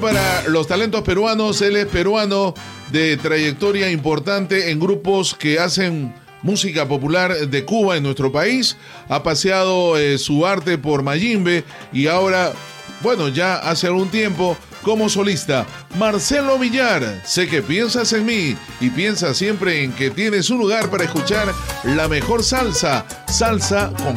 para los talentos peruanos. Él es peruano de trayectoria importante en grupos que hacen música popular de Cuba en nuestro país. Ha paseado su arte por Mayimbe y ahora, bueno, ya hace algún tiempo como solista. Marcelo Villar, sé que piensas en mí y piensas siempre en que tienes un lugar para escuchar la mejor salsa con